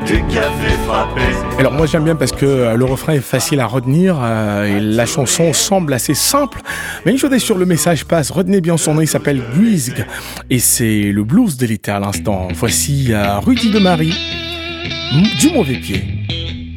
du café frappé. Alors moi j'aime bien parce que le refrain est facile à retenir et la chanson semble assez simple, mais une chose est sûre, le message passe. Retenez bien son nom, il s'appelle Guizg et c'est le blues de l'été à l'instant. Voici Rudy de Marie, du mauvais pied.